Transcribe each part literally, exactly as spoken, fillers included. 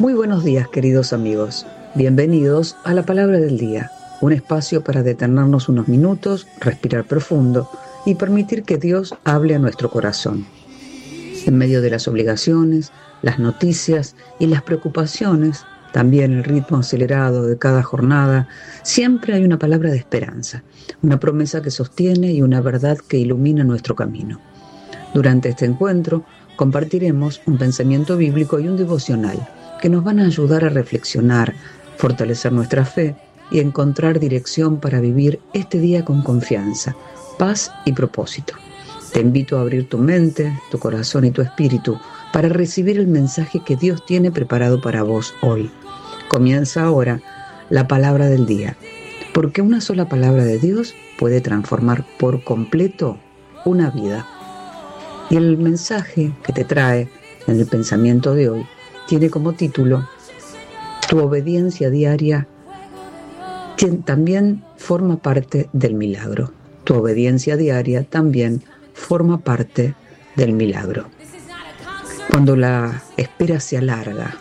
Muy buenos días, queridos amigos. Bienvenidos a la Palabra del Día, un espacio para detenernos unos minutos, respirar profundo y permitir que Dios hable a nuestro corazón. En medio de las obligaciones, las noticias y las preocupaciones, también el ritmo acelerado de cada jornada, siempre hay una palabra de esperanza, una promesa que sostiene y una verdad que ilumina nuestro camino. Durante este encuentro compartiremos un pensamiento bíblico y un devocional que nos van a ayudar a reflexionar, fortalecer nuestra fe y encontrar dirección para vivir este día con confianza, paz y propósito. Te invito a abrir tu mente, tu corazón y tu espíritu para recibir el mensaje que Dios tiene preparado para vos hoy. Comienza ahora la Palabra del Día, porque una sola palabra de Dios puede transformar por completo una vida. Y el mensaje que te trae en el pensamiento de hoy tiene como título: Tu obediencia diaria también forma parte del milagro. Tu obediencia diaria también forma parte del milagro. Cuando la espera se alarga,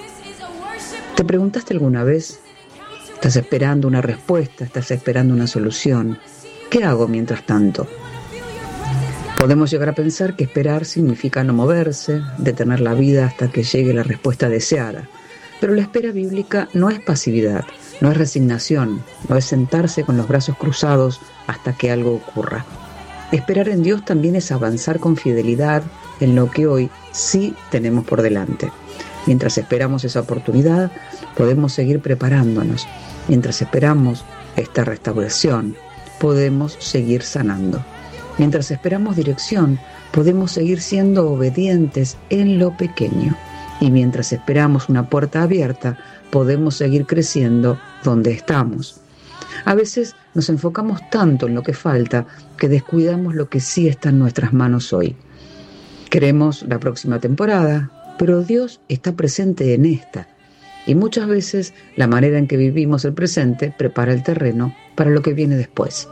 ¿te preguntaste alguna vez? ¿Estás esperando una respuesta? ¿Estás esperando una solución? ¿Qué hago mientras tanto? Podemos llegar a pensar que esperar significa no moverse, detener la vida hasta que llegue la respuesta deseada. Pero la espera bíblica no es pasividad, no es resignación, no es sentarse con los brazos cruzados hasta que algo ocurra. Esperar en Dios también es avanzar con fidelidad en lo que hoy sí tenemos por delante. Mientras esperamos esa oportunidad, podemos seguir preparándonos. Mientras esperamos esta restauración, podemos seguir sanando. Mientras esperamos dirección, podemos seguir siendo obedientes en lo pequeño. Y mientras esperamos una puerta abierta, podemos seguir creciendo donde estamos. A veces nos enfocamos tanto en lo que falta que descuidamos lo que sí está en nuestras manos hoy. Queremos la próxima temporada, pero Dios está presente en esta. Y muchas veces la manera en que vivimos el presente prepara el terreno para lo que viene después.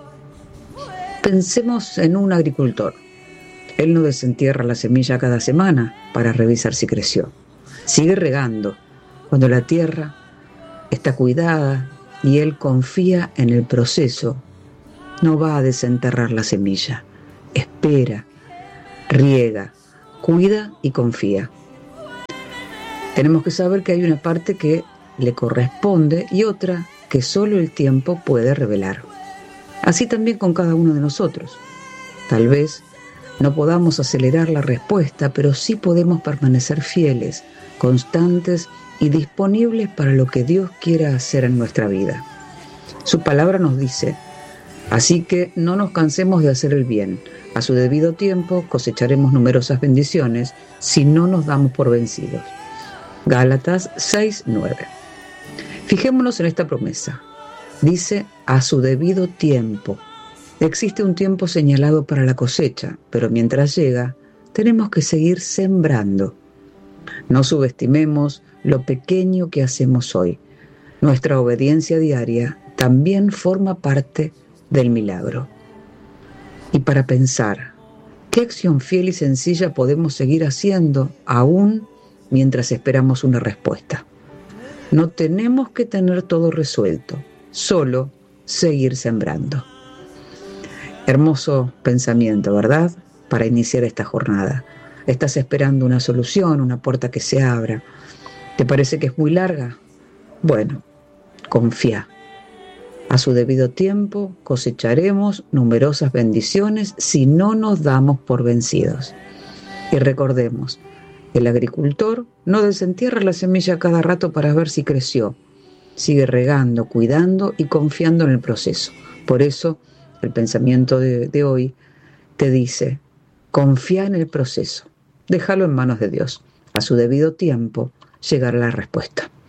Pensemos en un agricultor. Él no desentierra la semilla cada semana para revisar si creció. Sigue regando cuando la tierra está cuidada y él confía en el proceso. No va a desenterrar la semilla. Espera, riega, cuida y confía. Tenemos que saber que hay una parte que le corresponde y otra que solo el tiempo puede revelar. Así también con cada uno de nosotros. Tal vez no podamos acelerar la respuesta, pero sí podemos permanecer fieles, constantes y disponibles para lo que Dios quiera hacer en nuestra vida. Su palabra nos dice: así que no nos cansemos de hacer el bien. A su debido tiempo cosecharemos numerosas bendiciones si no nos damos por vencidos. Gálatas seis nueve. Fijémonos en esta promesa. Dice: a su debido tiempo. Existe un tiempo señalado para la cosecha, pero mientras llega, tenemos que seguir sembrando. No subestimemos lo pequeño que hacemos hoy. Nuestra obediencia diaria también forma parte del milagro. Y para pensar, ¿qué acción fiel y sencilla podemos seguir haciendo aún mientras esperamos una respuesta? No tenemos que tener todo resuelto, solo seguir sembrando. Hermoso pensamiento, ¿verdad? Para iniciar esta jornada. Estás esperando una solución, una puerta que se abra. ¿Te parece que es muy larga? Bueno, confía. A su debido tiempo cosecharemos numerosas bendiciones si no nos damos por vencidos. Y recordemos, el agricultor no desentierra la semilla cada rato para ver si creció. Sigue regando, cuidando y confiando en el proceso. Por eso, el pensamiento de, de hoy te dice: confía en el proceso, déjalo en manos de Dios. A su debido tiempo llegará la respuesta.